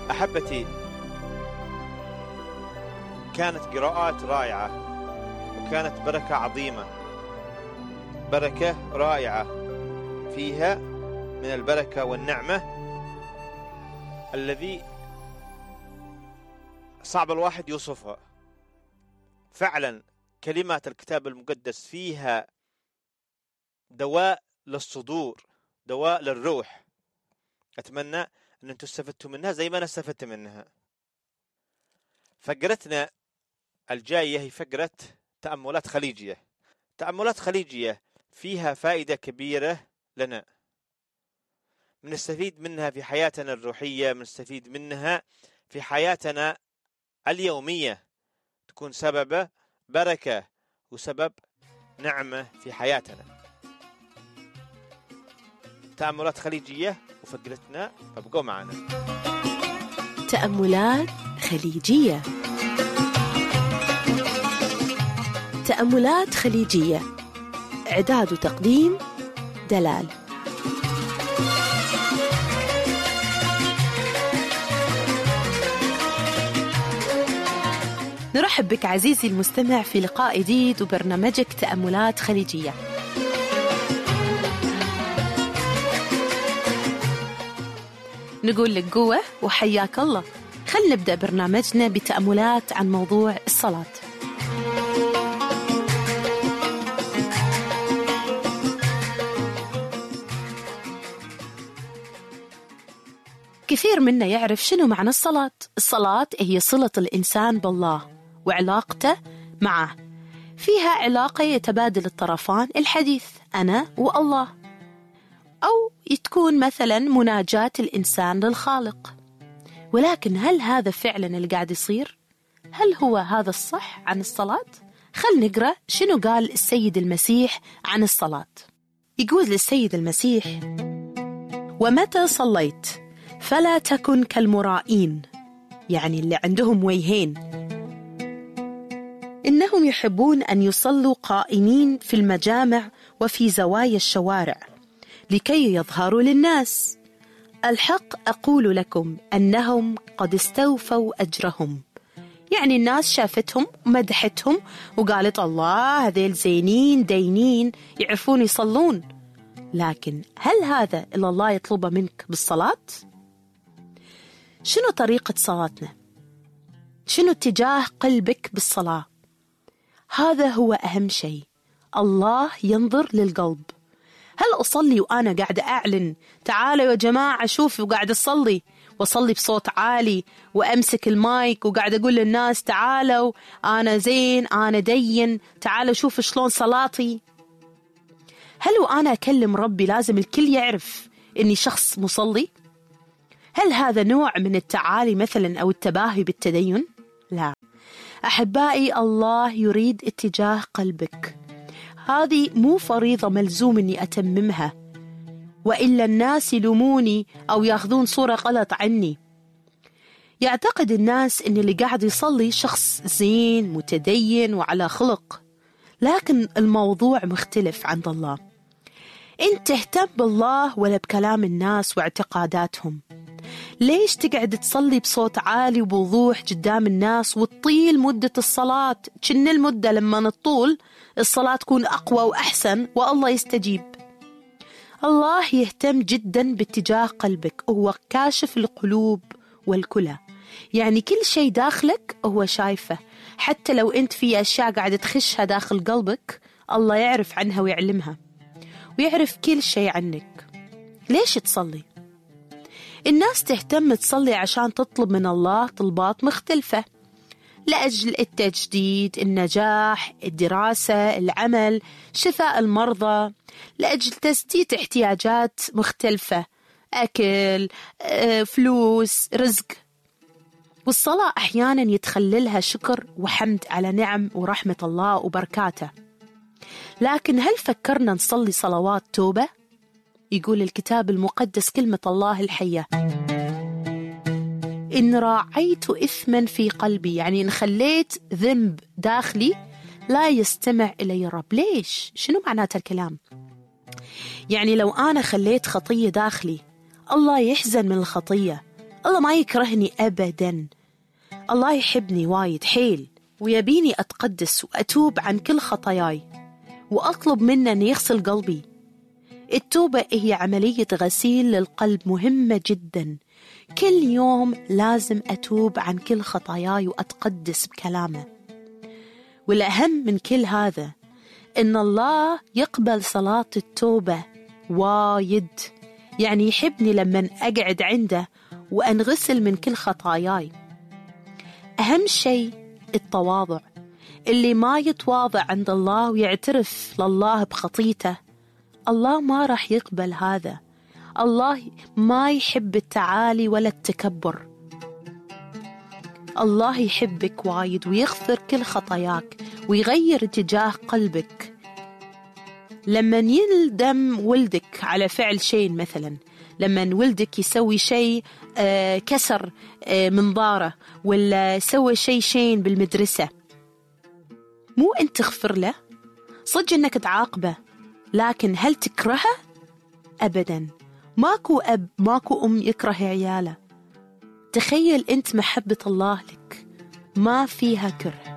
أحبتي، كانت قراءات رائعة وكانت بركة عظيمة، بركة رائعة فيها من البركة والنعمة الذي صعب الواحد يوصفها. فعلا كلمات الكتاب المقدس فيها دواء للصدور، دواء للروح. أتمنى أن أنتم استفدتوا منها زي ما أنا استفدت منها. فقرتنا الجاية هي فقرة تأملات خليجية. تأملات خليجية فيها فائدة كبيرة لنا، بنستفيد منها في حياتنا الروحية، بنستفيد منها في حياتنا اليومية، تكون سبب بركة وسبب نعمة في حياتنا. تأملات خليجية وفقرتنا، فابقوا معنا. تأملات خليجية. تأملات خليجية، إعداد وتقديم دلال. نرحب بك عزيزي المستمع في لقاء جديد وبرنامجك تأملات خليجية. نقول لك قوة وحياك الله. خلنا نبدأ برنامجنا بتأملات عن موضوع الصلاة. كثير منا يعرف شنو معنى الصلاة. الصلاة هي صلة الإنسان بالله وعلاقته معه، فيها علاقة يتبادل الطرفان الحديث أنا والله، أو تكون مثلا مناجاة الإنسان للخالق. ولكن هل هذا فعلا اللي قاعد يصير؟ هل هو هذا الصح عن الصلاة؟ خل نقرأ شنو قال السيد المسيح عن الصلاة. يقول للسيد المسيح: ومتى صليت فلا تكن كالمرائين، يعني اللي عندهم وجهين، إنهم يحبون أن يصلوا قائمين في المجامع وفي زوايا الشوارع لكي يظهروا للناس. الحق أقول لكم أنهم قد استوفوا أجرهم. يعني الناس شافتهم ومدحتهم وقالت الله هذيل زينين دينين يعرفون يصلون. لكن هل هذا اللي الله يطلبه منك بالصلاة؟ شنو طريقة صلاتنا؟ شنو اتجاه قلبك بالصلاة؟ هذا هو أهم شيء. الله ينظر للقلب. هل أصلي وأنا قاعدة أعلن تعالوا يا جماعة شوفوا قاعدة أصلي، وأصلي بصوت عالي وأمسك المايك وقاعدة أقول للناس تعالوا أنا زين أنا دين تعالوا شوفوا شلون صلاتي؟ هل وأنا أكلم ربي لازم الكل يعرف إني شخص مصلي؟ هل هذا نوع من التعالي مثلا أو التباهي بالتدين؟ لا أحبائي، الله يريد اتجاه قلبك. هذه مو فريضة ملزوم أني أتممها، وإلا الناس يلوموني أو يأخذون صورة غلط عني. يعتقد الناس أن اللي قاعد يصلي شخص زين متدين وعلى خلق، لكن الموضوع مختلف عند الله. أنت تهتم بالله ولا بكلام الناس واعتقاداتهم؟ ليش تقعد تصلي بصوت عالي وبوضوح قدام الناس وتطيل مدة الصلاة؟ كن المدة لما نطول الصلاة تكون أقوى وأحسن والله يستجيب. الله يهتم جدا باتجاه قلبك، هو كاشف القلوب والكلى، يعني كل شيء داخلك هو شايفه. حتى لو أنت في أشياء قاعدة تخشها داخل قلبك الله يعرف عنها ويعلمها ويعرف كل شيء عنك. ليش تصلي؟ الناس تهتم تصلي عشان تطلب من الله طلبات مختلفة، لأجل التجديد، النجاح، الدراسة، العمل، شفاء المرضى، لأجل تسديد احتياجات مختلفة، أكل، فلوس، رزق. والصلاة أحيانا يتخللها شكر وحمد على نعم ورحمة الله وبركاته. لكن هل فكرنا نصلي صلوات توبة؟ يقول الكتاب المقدس كلمة الله الحية: إن راعيت إثما في قلبي، يعني إن خليت ذنب داخلي لا يستمع إلي الرب. ليش؟ شنو معنات الكلام؟ يعني لو أنا خليت خطية داخلي الله يحزن من الخطية، الله ما يكرهني أبدا. الله يحبني وايد حيل، ويبيني أتقدس وأتوب عن كل خطاياي، وأطلب منه أن يغسل قلبي. التوبة هي عملية غسيل للقلب مهمة جدا. كل يوم لازم أتوب عن كل خطاياي وأتقدس بكلامه. والأهم من كل هذا إن الله يقبل صلاة التوبة وايد، يعني يحبني لما أقعد عنده وأنغسل من كل خطاياي. أهم شيء التواضع. اللي ما يتواضع عند الله ويعترف لله بخطيته، الله ما راح يقبل هذا. الله ما يحب التعالي ولا التكبر. الله يحبك وايد ويغفر كل خطاياك ويغير اتجاه قلبك. لما يندم ولدك على فعل شيء، مثلا لما ولدك يسوي شيء كسر منظاره ولا سوى شيء بالمدرسة، مو أنت تغفر له، صدق أنك تعاقبه، لكن هل تكرهه؟ أبدا. ماكو أب ماكو أم يكره عياله. تخيل أنت محبة الله لك ما فيها كره.